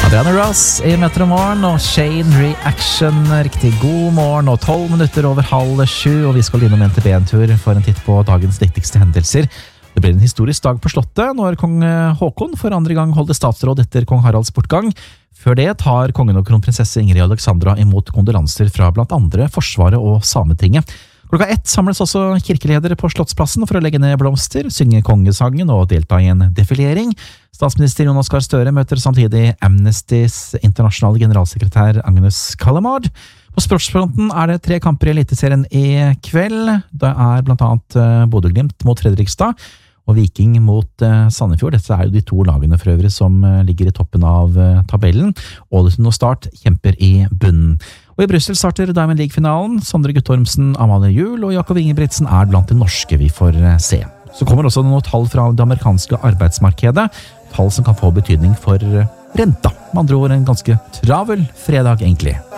Adriana Ross i Metromorgen og Shane Reaction. Riktig god morgen og 12 minutter over 6:30, og vi skal innom NTB en tur for en titt på dagens viktigste hendelser. Det blir en historisk dag på Slottet når kong Håkon for andre gang holder statsråd etter kong Haralds bortgang. Før det tar kongen og kronprinsesse Ingrid Alexandra imot kondolanser fra blant andre Forsvaret og Sametinget. Klokka 1 samles også kirkeledere på Slottsplassen for å legge ned blomster, synge kongesangen og delta i en defilering. Statsminister Jonas Gahr Støre møter samtidig Amnestys internasjonale generalsekretær Agnes Kalamard. På sportsfronten er det 3 kamper i Eliteserien i kveld. Det er blant annet Bodø/Glimt mot Fredrikstad og Viking mot Sandefjord. Dette er jo de 2 lagene for øvrig som ligger i toppen av tabellen. Ålesund og Start kjemper i bunnen. Og i Brussel starter Diamond League-finalen. Sondre Guttormsen, Amalie Juhl og Jakob Ingebrigtsen er blant de norske vi får se. Så kommer også noen tall fra det amerikanske arbeidsmarkedet. Tall som kan få betydning for renta. Med andre ord en ganske travel fredag egentlig.